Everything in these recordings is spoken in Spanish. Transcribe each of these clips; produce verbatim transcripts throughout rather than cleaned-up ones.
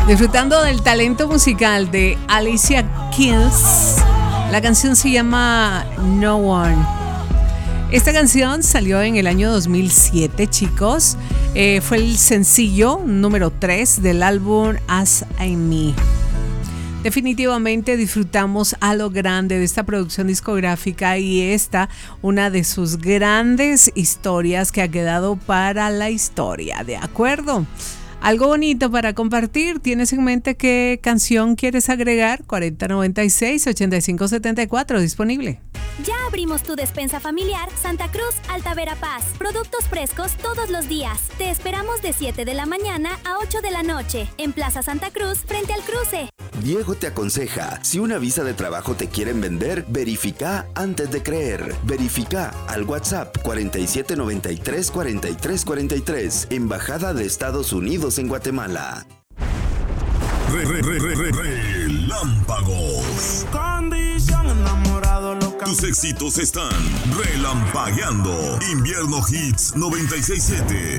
Disfrutando del talento musical de Alicia Keys. La canción se llama No One. Esta canción salió en el año dos mil siete, chicos. Eh, fue el sencillo número tres del álbum As I Me. Definitivamente disfrutamos a lo grande de esta producción discográfica y esta, una de sus grandes historias que ha quedado para la historia, ¿de acuerdo? Algo bonito para compartir. ¿Tienes en mente qué canción quieres agregar? cuarenta noventa y seis, ochenta y cinco setenta y cuatro disponible. Ya abrimos tu despensa familiar Santa Cruz Alta Verapaz. Productos frescos todos los días. Te esperamos de siete de la mañana a ocho de la noche en Plaza Santa Cruz frente al cruce. Diego te aconseja, si una visa de trabajo te quieren vender, verifica antes de creer. Verifica al WhatsApp cuarenta y siete noventa y tres, cuarenta y tres cuarenta y tres, Embajada de Estados Unidos en Guatemala. Re, re, re, re, re, relámpagos. Condición enamorado loca. Tus éxitos están relampagueando. Invierno Hits noventa y seis siete.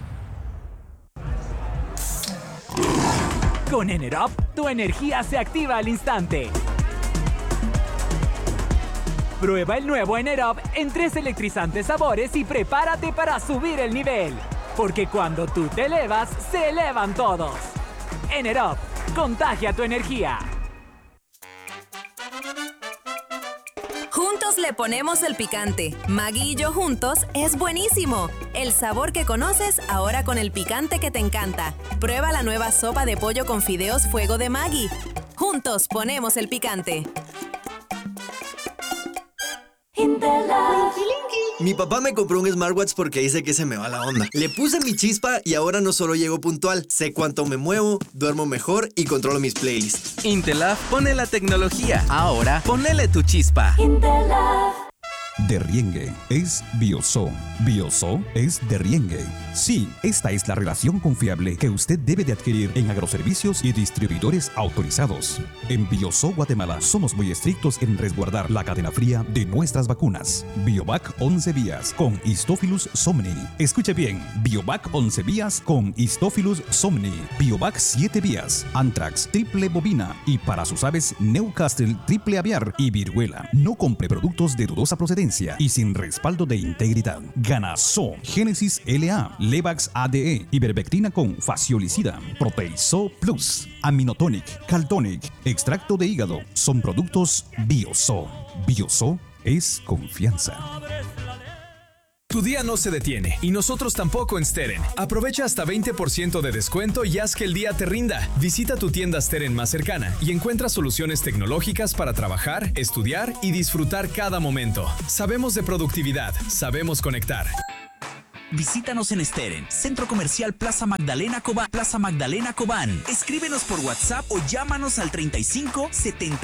Con Enerop, tu energía se activa al instante. Prueba el nuevo Enerop en tres electrizantes sabores y prepárate para subir el nivel. Porque cuando tú te elevas, se elevan todos. Enerop, contagia tu energía. Juntos le ponemos el picante. Maggi y yo juntos es buenísimo. El sabor que conoces ahora con el picante que te encanta. Prueba la nueva sopa de pollo con fideos fuego de Maggi. Juntos ponemos el picante. Mi papá me compró un smartwatch porque dice que se me va la onda. Le puse mi chispa y ahora no solo llego puntual, sé cuánto me muevo, duermo mejor y controlo mis playlists. Intelaf pone la tecnología. Ahora ponele tu chispa. Intelaf. Derriengue es Bioso. Bioso es Derriengue. Sí, esta es la relación confiable que usted debe de adquirir en agroservicios y distribuidores autorizados. En Bioso Guatemala somos muy estrictos en resguardar la cadena fría de nuestras vacunas. Biovac once vías con Histophilus somni. Escuche bien, Biovac once vías con Histophilus somni. Biovac siete vías, Anthrax triple bovina y para sus aves Newcastle triple aviar y viruela. No compre productos de dudosa procedencia y sin respaldo de integridad. Ganaso, Génesis L A, Levax A D E, Ivermectina con Faciolicida, Proteiso Plus, Aminotonic, Caltonic, extracto de hígado. Son productos Bioso. Bioso es confianza. Tu día no se detiene y nosotros tampoco en Steren. Aprovecha hasta veinte por ciento de descuento y haz que el día te rinda. Visita tu tienda Steren más cercana y encuentra soluciones tecnológicas para trabajar, estudiar y disfrutar cada momento. Sabemos de productividad, sabemos conectar. Visítanos en Steren, Centro Comercial Plaza Magdalena Cobán. Plaza Magdalena Cobán. Escríbenos por WhatsApp o llámanos al treinta y cinco setenta